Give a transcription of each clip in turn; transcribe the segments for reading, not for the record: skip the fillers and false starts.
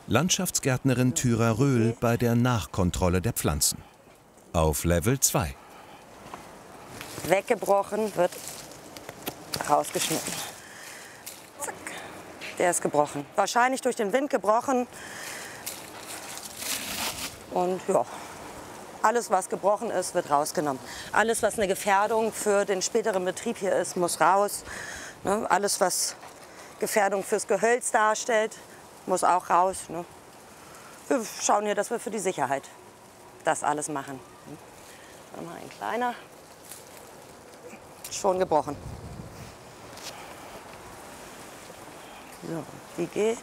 Landschaftsgärtnerin Thyra Röhl bei der Nachkontrolle der Pflanzen. Auf Level 2. Weggebrochen, wird rausgeschnitten. Zack. Der ist gebrochen. Wahrscheinlich durch den Wind gebrochen. Und ja, alles, was gebrochen ist, wird rausgenommen. Alles, was eine Gefährdung für den späteren Betrieb hier ist, muss raus. Ne? Alles, was Gefährdung fürs Gehölz darstellt, muss auch raus. Ne? Wir schauen hier, dass wir für die Sicherheit das alles machen. Mal ein kleiner. Schon gebrochen. So, die geht.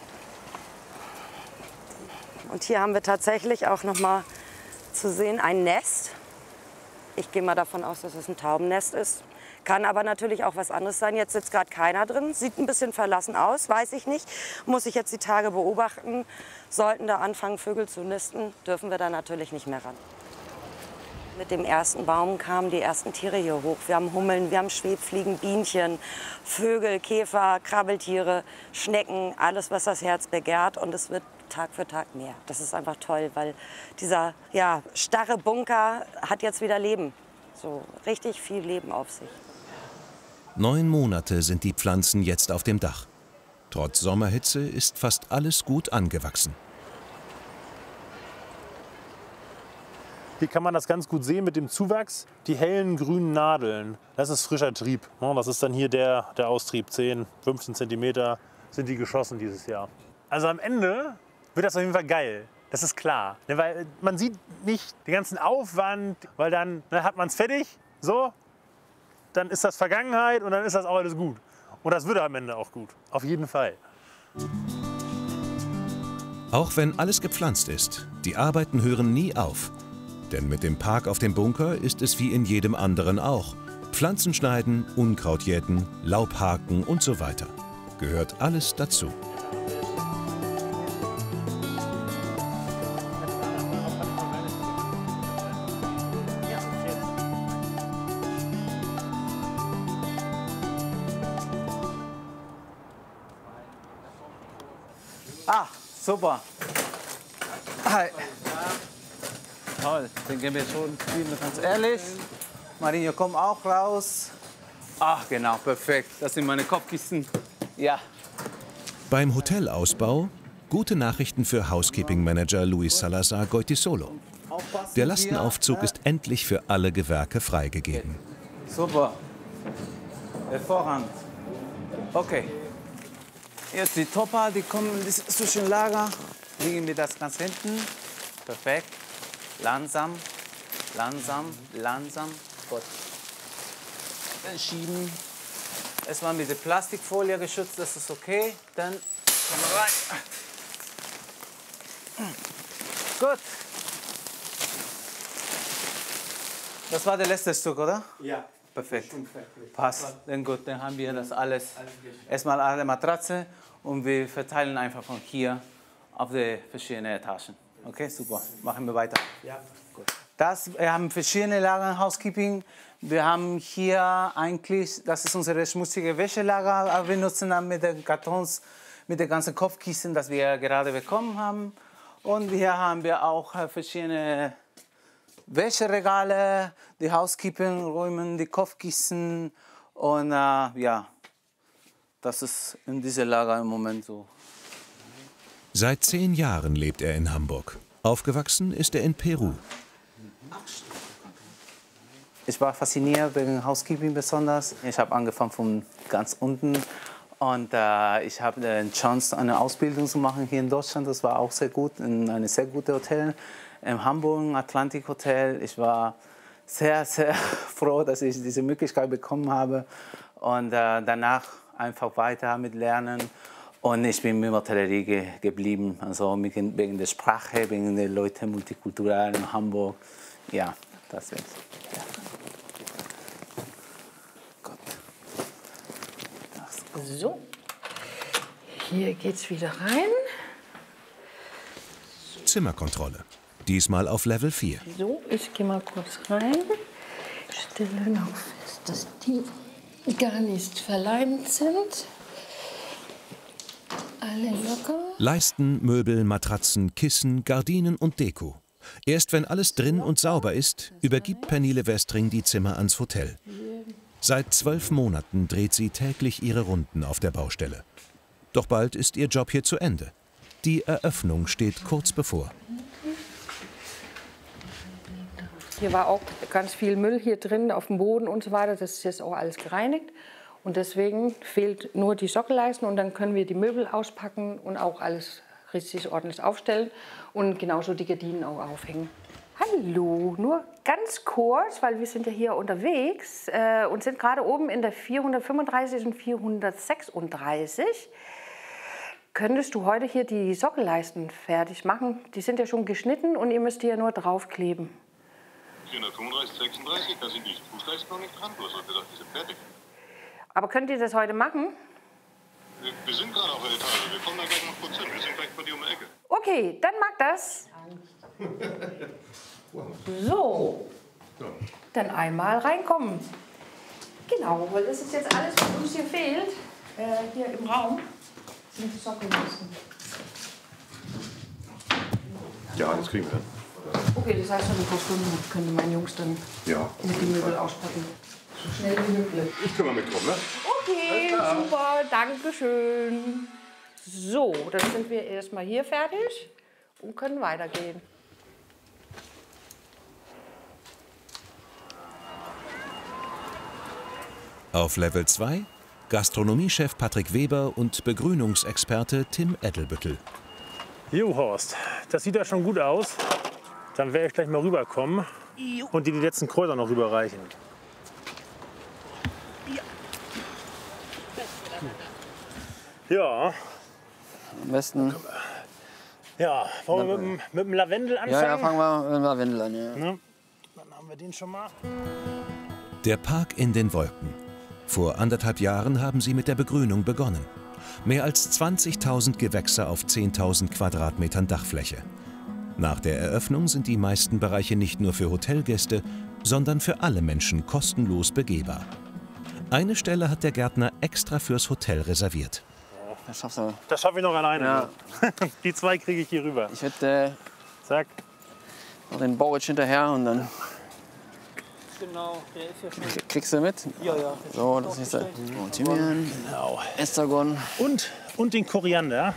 Und hier haben wir tatsächlich auch noch mal zu sehen ein Nest. Ich gehe mal davon aus, dass es ein Taubennest ist. Kann aber natürlich auch was anderes sein. Jetzt sitzt gerade keiner drin. Sieht ein bisschen verlassen aus, weiß ich nicht. Muss ich jetzt die Tage beobachten. Sollten da anfangen, Vögel zu nisten, dürfen wir da natürlich nicht mehr ran. Mit dem ersten Baum kamen die ersten Tiere hier hoch. Wir haben Hummeln, wir haben Schwebfliegen, Bienchen, Vögel, Käfer, Krabbeltiere, Schnecken, alles, was das Herz begehrt. Und es wird Tag für Tag mehr. Das ist einfach toll, weil dieser starre Bunker hat jetzt wieder Leben. So richtig viel Leben auf sich. 9 Monate sind die Pflanzen jetzt auf dem Dach. Trotz Sommerhitze ist fast alles gut angewachsen. Hier kann man das ganz gut sehen mit dem Zuwachs. Die hellen grünen Nadeln, das ist frischer Trieb. Das ist dann hier der Austrieb. 10, 15 Zentimeter sind die geschossen dieses Jahr. Also am Ende wird das auf jeden Fall geil. Das ist klar. Weil man sieht nicht den ganzen Aufwand, weil dann hat man es fertig. So, dann ist das Vergangenheit und dann ist das auch alles gut. Und das wird am Ende auch gut. Auf jeden Fall. Auch wenn alles gepflanzt ist, die Arbeiten hören nie auf. Denn mit dem Park auf dem Bunker ist es wie in jedem anderen auch. Pflanzen schneiden, Unkraut jäten, Laub haken und so weiter. Gehört alles dazu. Ah, super. Hi. Toll, den gehen wir schon spielen, ganz ehrlich. Marinho, komm auch raus. Ach, genau, perfekt. Das sind meine Kopfkissen. Ja. Beim Hotelausbau gute Nachrichten für Housekeeping-Manager Luis Salazar Goytisolo. Der Lastenaufzug ist endlich für alle Gewerke freigegeben. Super. Hervorragend. Okay. Jetzt die Topper, die kommen in das Zwischenlager. Legen wir das ganz hinten. Perfekt. Langsam, langsam, langsam. Gut. Dann schieben. Erstmal mit der Plastikfolie geschützt, das ist okay. Dann kommen wir rein. Gut. Das war der letzte Stück, oder? Ja. Perfekt. Passt. Dann gut, dann haben wir das alles. Erstmal alle Matratze und wir verteilen einfach von hier auf die verschiedenen Etagen. Okay, super. Machen wir weiter. Ja, gut. Wir haben verschiedene Lager Housekeeping. Wir haben hier eigentlich, das ist unsere schmutzige Wäschelager, aber wir nutzen dann mit den Kartons, mit den ganzen Kopfkissen, das wir gerade bekommen haben. Und hier haben wir auch verschiedene Wäscheregale, die Housekeeping-Räume, die Kopfkissen. Und ja, das ist in diesem Lager im Moment so. Seit 10 Jahren lebt er in Hamburg. Aufgewachsen ist er in Peru. Ich war fasziniert wegen Housekeeping besonders. Ich habe angefangen von ganz unten und ich habe die Chance, eine Ausbildung zu machen hier in Deutschland. Das war auch sehr gut, in einem sehr guten Hotel in Hamburg, Atlantic Hotel. Ich war sehr, sehr froh, dass ich diese Möglichkeit bekommen habe und danach einfach weiter mit Lernen. Und ich bin mit Hotellerie geblieben, also wegen der Sprache, wegen der Leute multikulturell in Hamburg. Ja, das war's. Ja. Gut. So, hier geht's wieder rein. Zimmerkontrolle. Diesmal auf Level 4. So, ich gehe mal kurz rein. Stelle noch fest, dass die gar nicht verleimt sind. Alle locker. Leisten, Möbel, Matratzen, Kissen, Gardinen und Deko. Erst wenn alles drin und sauber ist, übergibt Pernille Westring die Zimmer ans Hotel. Seit 12 Monaten dreht sie täglich ihre Runden auf der Baustelle. Doch bald ist ihr Job hier zu Ende. Die Eröffnung steht kurz bevor. Hier war auch ganz viel Müll hier drin auf dem Boden und so weiter. Das ist jetzt auch alles gereinigt. Und deswegen fehlt nur die Sockelleisten und dann können wir die Möbel auspacken und auch alles richtig ordentlich aufstellen und genauso die Gardinen auch aufhängen. Hallo, nur ganz kurz, weil wir sind ja hier unterwegs und sind gerade oben in der 435 und 436. Könntest du heute hier die Sockelleisten fertig machen? Die sind ja schon geschnitten und ihr müsst die ja nur draufkleben. 435, 36, da sind die Fußleisten noch nicht dran. Du hast doch gesagt, die sind fertig. Aber könnt ihr das heute machen? Wir sind gerade auf der Etage. Wir kommen da gleich mal kurz hin. Wir sind gleich bei dir um die Ecke. Okay, dann mag das. So, dann einmal reinkommen. Genau, weil das ist jetzt alles, was uns hier fehlt, hier im Raum, sind die Sockelleisten. Ja, das kriegen wir. Okay, das heißt, in ein paar Stunden könnte mein Jungs dann mit den Möbel auspacken. So schnell wie möglich. Ich kümmere mich drum, ne? Okay, super, danke schön. So, dann sind wir erstmal hier fertig und können weitergehen. Auf Level 2 Gastronomiechef Patrick Weber und Begrünungsexperte Tim Edelbüttel. Jo, Horst, das sieht ja schon gut aus. Dann werde ich gleich mal rüberkommen und dir die letzten Kräuter noch rüberreichen. Ja. Am besten. Ja, wollen wir mit dem Lavendel anfangen? Ja, fangen wir mit dem Lavendel an. Ja. Ne? Dann haben wir den schon mal. Der Park in den Wolken. Vor 1,5 Jahren haben sie mit der Begrünung begonnen. Mehr als 20.000 Gewächse auf 10.000 Quadratmetern Dachfläche. Nach der Eröffnung sind die meisten Bereiche nicht nur für Hotelgäste, sondern für alle Menschen kostenlos begehbar. Eine Stelle hat der Gärtner extra fürs Hotel reserviert. Das schaffst du. Das schaffe ich noch alleine. Ja. Die 2 kriege ich hier rüber. Ich hätte Zack. noch den Boric hinterher und dann Genau, der ist ja schon. kriegst du mit. Ja, ja. So, das ist der Thymian, Genau. Estragon. Und den Koriander.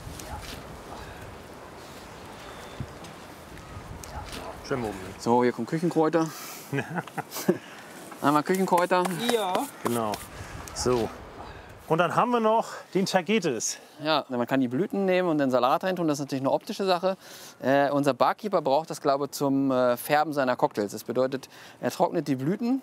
Schön oben. So, hier kommen Küchenkräuter. Einmal Küchenkräuter. Ja. Genau. So. Und dann haben wir noch den Tagetes. Ja, man kann die Blüten nehmen und den Salat reintun. Das ist natürlich eine optische Sache. Unser Barkeeper braucht das, glaube ich, zum Färben seiner Cocktails. Das bedeutet, er trocknet die Blüten,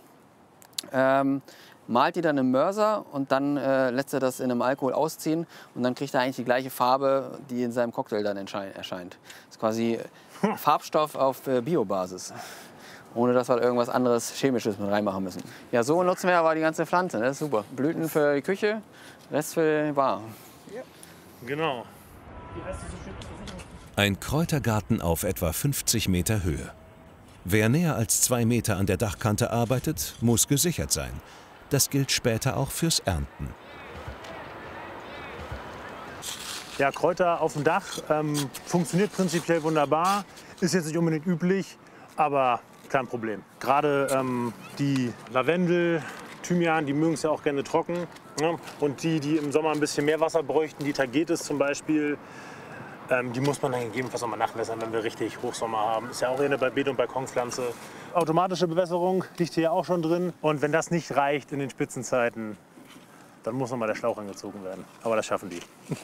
malt die dann im Mörser und dann lässt er das in einem Alkohol ausziehen. Und dann kriegt er eigentlich die gleiche Farbe, die in seinem Cocktail dann erscheint. Das ist quasi Farbstoff auf Biobasis. Ohne dass wir irgendwas anderes Chemisches mit reinmachen müssen. Ja, so nutzen wir aber die ganze Pflanze. Das ist super. Blüten für die Küche, Rest für die Bar. Genau. Ein Kräutergarten auf etwa 50 Meter Höhe. Wer näher als 2 Meter an der Dachkante arbeitet, muss gesichert sein. Das gilt später auch fürs Ernten. Ja, Kräuter auf dem Dach funktioniert prinzipiell wunderbar. Ist jetzt nicht unbedingt üblich, aber kein Problem. Gerade die Lavendel, Thymian, die mögen es ja auch gerne trocken. Ne? Und die im Sommer ein bisschen mehr Wasser bräuchten, die Tagetes zum Beispiel, die muss man dann gegebenenfalls noch mal nachwässern, wenn wir richtig Hochsommer haben. Ist ja auch eher eine Beet- und Balkonpflanze. Automatische Bewässerung liegt hier ja auch schon drin. Und wenn das nicht reicht in den Spitzenzeiten, dann muss noch mal der Schlauch angezogen werden. Aber das schaffen die.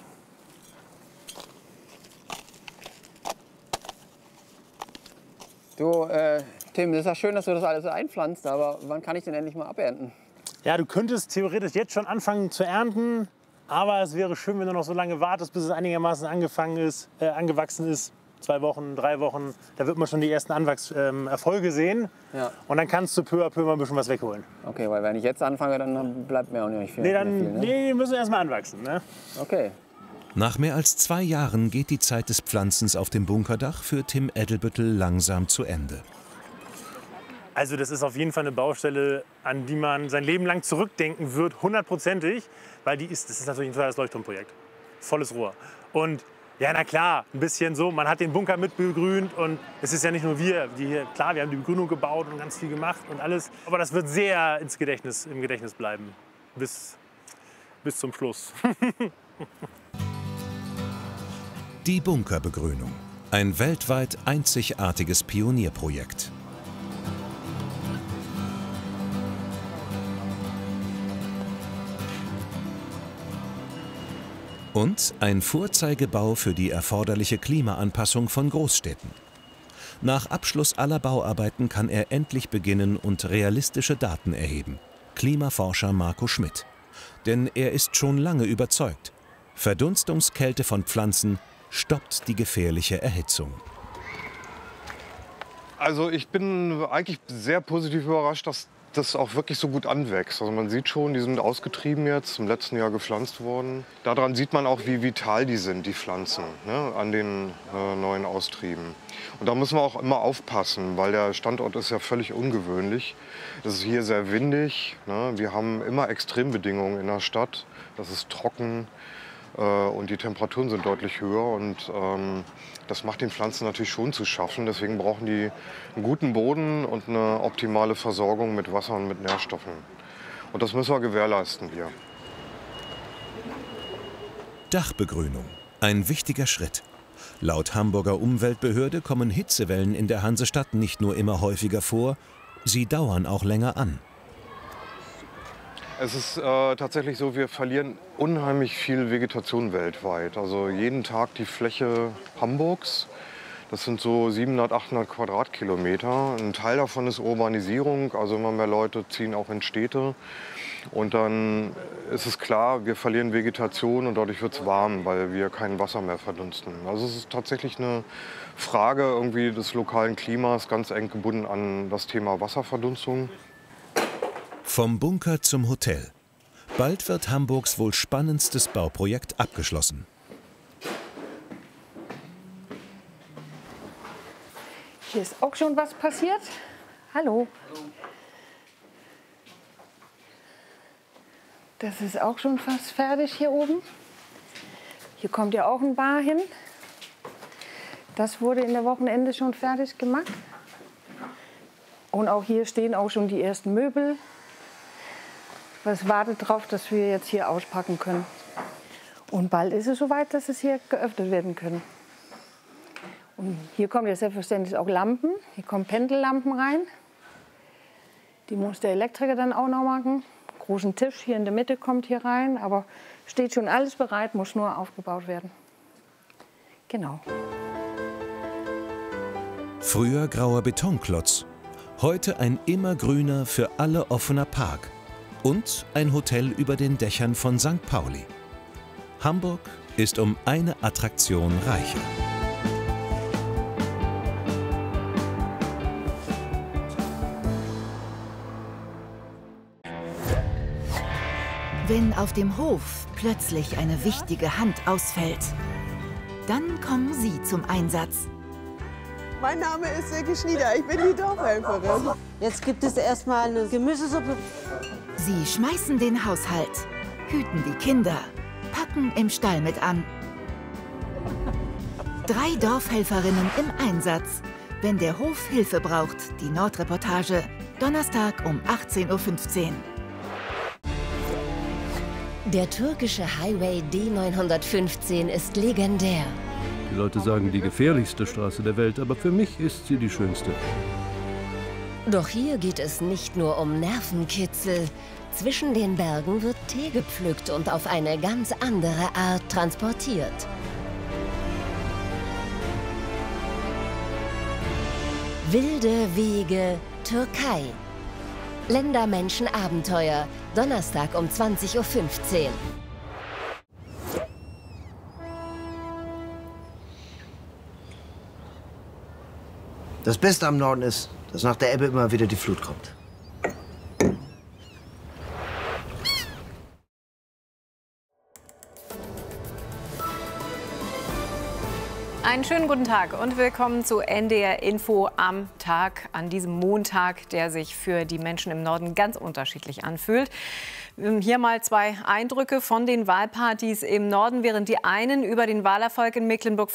Du, Tim, das ist ja schön, dass du das alles so einpflanzt, aber wann kann ich denn endlich mal abernten? Ja, du könntest theoretisch jetzt schon anfangen zu ernten, aber es wäre schön, wenn du noch so lange wartest, bis es einigermaßen angewachsen ist. 2 Wochen, 3 Wochen, da wird man schon die ersten Erfolge sehen. Ja. Und dann kannst du peu à peu mal ein bisschen was wegholen. Okay, weil wenn ich jetzt anfange, dann bleibt mir auch nicht viel. Nee, mehr viel, ne? die müssen erst mal anwachsen. Ne? Okay. Nach mehr als 2 Jahren geht die Zeit des Pflanzens auf dem Bunkerdach für Tim Edelbüttel langsam zu Ende. Also das ist auf jeden Fall eine Baustelle, an die man sein Leben lang zurückdenken wird, 100%ig, weil das ist natürlich ein tolles Leuchtturmprojekt. volles Rohr. Und ja, na klar, ein bisschen so, man hat den Bunker mit begrünt und es ist ja nicht nur wir, die hier, klar, wir haben die Begrünung gebaut und ganz viel gemacht und alles, aber das wird sehr im Gedächtnis bleiben, bis zum Schluss. Die Bunkerbegrünung, ein weltweit einzigartiges Pionierprojekt. Und ein Vorzeigebau für die erforderliche Klimaanpassung von Großstädten. Nach Abschluss aller Bauarbeiten kann er endlich beginnen und realistische Daten erheben. Klimaforscher Marco Schmidt. Denn er ist schon lange überzeugt, Verdunstungskälte von Pflanzen stoppt die gefährliche Erhitzung. Also ich bin eigentlich sehr positiv überrascht, dass das auch wirklich so gut anwächst. Also man sieht schon, die sind ausgetrieben jetzt, im letzten Jahr gepflanzt worden. Daran sieht man auch, wie vital die sind, die Pflanzen, ne, an den neuen Austrieben. Und da müssen wir auch immer aufpassen, weil der Standort ist ja völlig ungewöhnlich. Es ist hier sehr windig, ne? Wir haben immer Extrembedingungen in der Stadt. Das ist trocken und die Temperaturen sind deutlich höher. Und das macht den Pflanzen natürlich schon zu schaffen. Deswegen brauchen die einen guten Boden und eine optimale Versorgung mit Wasser und mit Nährstoffen. Und das müssen wir gewährleisten hier. Dachbegrünung, ein wichtiger Schritt. Laut Hamburger Umweltbehörde kommen Hitzewellen in der Hansestadt nicht nur immer häufiger vor, sie dauern auch länger an. Es ist tatsächlich so, wir verlieren unheimlich viel Vegetation weltweit. Also jeden Tag die Fläche Hamburgs. Das sind so 700, 800 Quadratkilometer. Ein Teil davon ist Urbanisierung, also immer mehr Leute ziehen auch in Städte. Und dann ist es klar, wir verlieren Vegetation und dadurch wird es warm, weil wir kein Wasser mehr verdunsten. Also es ist tatsächlich eine Frage irgendwie des lokalen Klimas, ganz eng gebunden an das Thema Wasserverdunstung. Vom Bunker zum Hotel. Bald wird Hamburgs wohl spannendstes Bauprojekt abgeschlossen. Hier ist auch schon was passiert. Hallo. Das ist auch schon fast fertig hier oben. Hier kommt ja auch ein Bar hin. Das wurde in der Wochenende schon fertig gemacht. Und auch hier stehen auch schon die ersten Möbel. Es wartet darauf, dass wir jetzt hier auspacken können. Und bald ist es soweit, dass es hier geöffnet werden können. Und hier kommen jetzt selbstverständlich auch Lampen. Hier kommen Pendellampen rein. Die muss der Elektriker dann auch noch machen. Großen Tisch hier in der Mitte kommt hier rein. Aber steht schon alles bereit, muss nur aufgebaut werden. Genau. Früher grauer Betonklotz. Heute ein immergrüner, für alle offener Park. Und ein Hotel über den Dächern von St. Pauli. Hamburg ist um eine Attraktion reicher. Wenn auf dem Hof plötzlich eine wichtige Hand ausfällt, dann kommen Sie zum Einsatz. Mein Name ist Silke Schnieder, ich bin die Dorfhelferin. Jetzt gibt es erstmal eine Gemüsesuppe. Sie schmeißen den Haushalt, hüten die Kinder, packen im Stall mit an. 3 Dorfhelferinnen im Einsatz, wenn der Hof Hilfe braucht. Die Nordreportage, Donnerstag um 18:15 Uhr. Der türkische Highway D915 ist legendär. Die Leute sagen, die gefährlichste Straße der Welt, aber für mich ist sie die schönste. Doch hier geht es nicht nur um Nervenkitzel. Zwischen den Bergen wird Tee gepflückt und auf eine ganz andere Art transportiert. Wilde Wege, Türkei. Länder, Menschen, Abenteuer. Donnerstag um 20:15 Uhr. Das Beste am Norden ist, dass nach der Ebbe immer wieder die Flut kommt. Einen schönen guten Tag und willkommen zu NDR Info am Tag, an diesem Montag, der sich für die Menschen im Norden ganz unterschiedlich anfühlt. Hier mal 2 Eindrücke von den Wahlpartys im Norden. Während die einen über den Wahlerfolg in Mecklenburg-Vorpommern